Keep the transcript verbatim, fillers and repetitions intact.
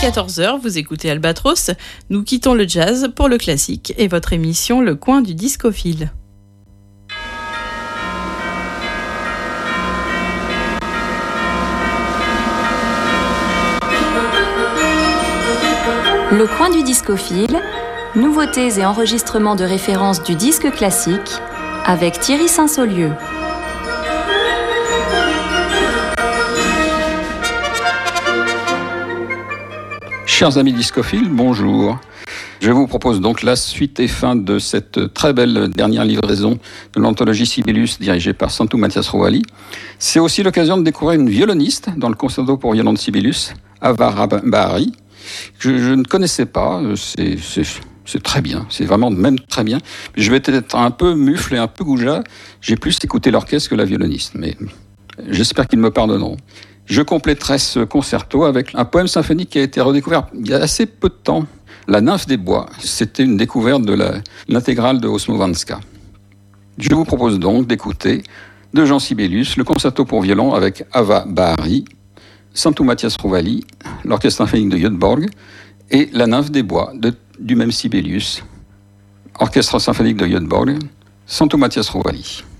quatorze heures, vous écoutez Albatros. Nous quittons le jazz pour le classique et votre émission Le Coin du Discophile. Le Coin du Discophile, nouveautés et enregistrements de référence du disque classique avec Thierry Saint-Saulieu. Chers amis discophiles, bonjour. Je vous propose donc la suite et fin de cette très belle dernière livraison de l'anthologie Sibelius dirigée par Santu Matthias Rovali. C'est aussi l'occasion de découvrir une violoniste dans le concerto pour violon de Sibelius, Ava Bahari. Je, je ne connaissais pas, c'est, c'est, c'est très bien, c'est vraiment même très bien. Je vais être un peu mufle et un peu goujat, j'ai plus écouté l'orchestre que la violoniste, mais j'espère qu'ils me pardonneront. Je compléterai ce concerto avec un poème symphonique qui a été redécouvert il y a assez peu de temps, La Nymphe des Bois. C'était une découverte de la, l'intégrale de Osmo Vanska. Je vous propose donc d'écouter de Jean Sibelius le concerto pour violon avec Ava Bahari, Santu Matthias Rovali, l'orchestre symphonique de Göteborg et La Nymphe des Bois de, du même Sibelius, orchestre symphonique de Göteborg, Santu Matthias Rovali.